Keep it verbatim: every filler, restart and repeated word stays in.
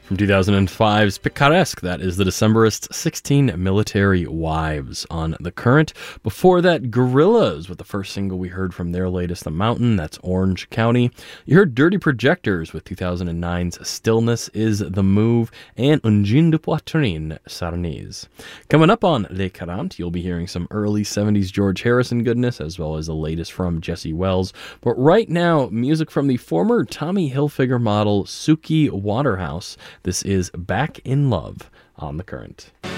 From two thousand five's Picaresque, that is the Decemberists' sixteen Military Wives on The Current. Before that, Gorillaz with the first single we heard from their latest, The Mountain, that's Orange County. You heard Dirty Projectors with two thousand nine's Stillness is the Move, and Ungine de Poitrine, Sarnese. Coming up on Les quarante, you'll be hearing some early seventies George Harrison goodness, as well as the latest from Jesse Wells. But right now, music from the former Tommy Hilfiger model Suki Waterhouse. This is Back in Love on The Current.